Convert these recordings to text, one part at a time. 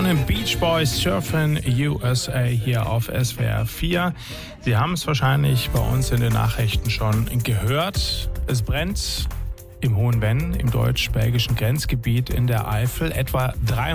Beach Boys Surfing USA hier auf SWR 4. Sie haben es wahrscheinlich bei uns in den Nachrichten schon gehört. Es brennt im Hohen Venn, im deutsch-belgischen Grenzgebiet in der Eifel. Etwa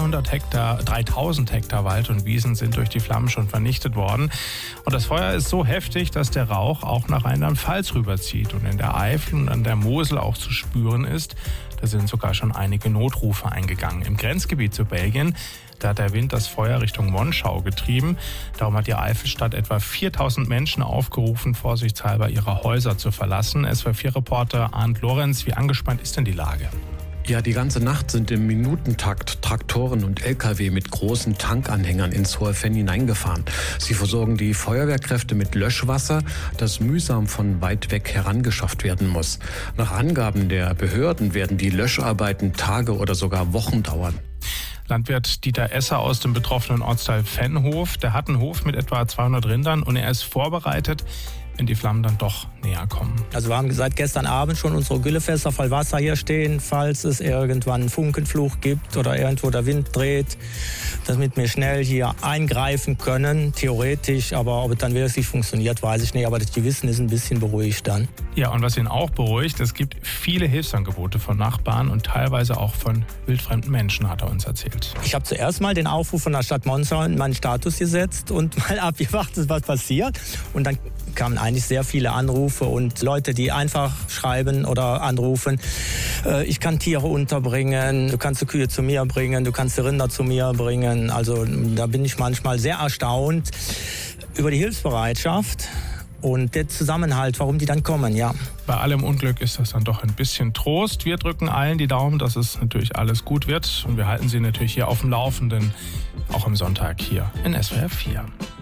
3000 Hektar Wald und Wiesen sind durch die Flammen schon vernichtet worden. Und das Feuer ist so heftig, dass der Rauch auch nach Rheinland-Pfalz rüberzieht und in der Eifel und an der Mosel auch zu spüren ist. Da sind sogar schon einige Notrufe eingegangen. Im Grenzgebiet zu Belgien, da hat der Wind das Feuer Richtung Monschau getrieben. Darum hat die Eifelstadt etwa 4000 Menschen aufgerufen, vorsichtshalber ihre Häuser zu verlassen. SWR4-Reporter Arndt Lorenz, wie angespannt ist denn die Lage? Ja, die ganze Nacht sind im Minutentakt Traktoren und Lkw mit großen Tankanhängern ins Hohe Venn hineingefahren. Sie versorgen die Feuerwehrkräfte mit Löschwasser, das mühsam von weit weg herangeschafft werden muss. Nach Angaben der Behörden werden die Löscharbeiten Tage oder sogar Wochen dauern. Landwirt Dieter Esser aus dem betroffenen Ortsteil Venhof, der hat einen Hof mit etwa 200 Rindern und er ist vorbereitet, wenn die Flammen dann doch näher kommen. Also wir haben seit gestern Abend schon unsere Güllefässer voll Wasser hier stehen, falls es irgendwann einen Funkenflug gibt oder irgendwo der Wind dreht, damit wir schnell hier eingreifen können, theoretisch. Aber ob es dann wirklich funktioniert, weiß ich nicht. Aber das Gewissen ist ein bisschen beruhigt dann. Ja, und was ihn auch beruhigt, es gibt viele Hilfsangebote von Nachbarn und teilweise auch von wildfremden Menschen, hat er uns erzählt. Ich habe zuerst mal den Aufruf von der Stadt Monschau in meinen Status gesetzt und mal abgewartet, was passiert. Und dann kamen eigentlich sehr viele Anrufe und Leute, die einfach schreiben oder anrufen. Ich kann Tiere unterbringen, du kannst die Kühe zu mir bringen, du kannst die Rinder zu mir bringen. Also da bin ich manchmal sehr erstaunt über die Hilfsbereitschaft und der Zusammenhalt, warum die dann kommen, ja. Bei allem Unglück ist das dann doch ein bisschen Trost. Wir drücken allen die Daumen, dass es natürlich alles gut wird. Und wir halten Sie natürlich hier auf dem Laufenden, auch am Sonntag hier in SWR 4.